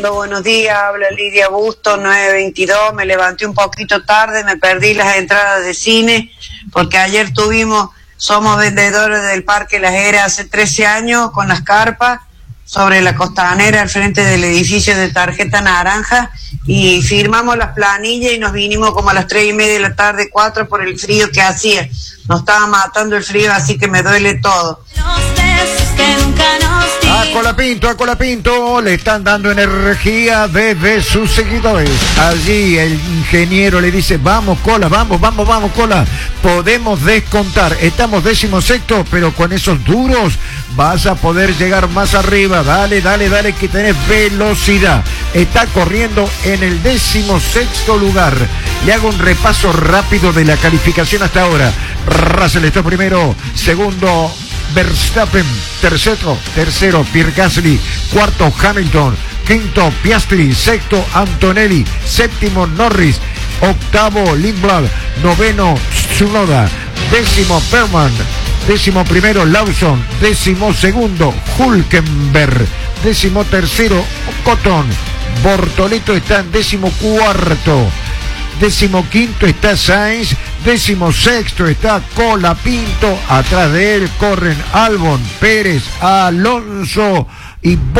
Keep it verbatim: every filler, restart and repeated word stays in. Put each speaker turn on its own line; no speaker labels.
Buenos días, habla Lidia Busto, nueve veintidós, me levanté un poquito tarde, me perdí las entradas de cine, porque ayer tuvimos, somos vendedores del Parque Las Heras hace trece años, con las carpas, sobre la costanera, al frente del edificio de Tarjeta Naranja, y firmamos las planillas y nos vinimos como a las tres y media de la tarde, cuatro, por el frío que hacía. Nos estaba matando el frío, así que me duele todo.
A Colapinto, a Colapinto le están dando energía desde sus seguidores. Allí el ingeniero le dice, vamos Cola, vamos, vamos, vamos Cola, podemos descontar, estamos décimo sexto, pero con esos duros vas a poder llegar más arriba, dale, dale, dale, que tenés velocidad. Está corriendo en el décimo sexto lugar. Le hago un repaso rápido de la calificación hasta ahora. Russell está primero, segundo Verstappen, tercero, tercero Pierre Gasly, cuarto Hamilton, quinto Piastri, sexto Antonelli, séptimo Norris, octavo Lindblad, noveno Tsunoda, décimo Perman, décimo primero Lawson, décimo segundo Hülkenberg, décimo tercero Cotton, Bortoleto está en décimo cuarto, décimo quinto está Sainz, décimo sexto está Colapinto, atrás de él corren Albon, Pérez, Alonso y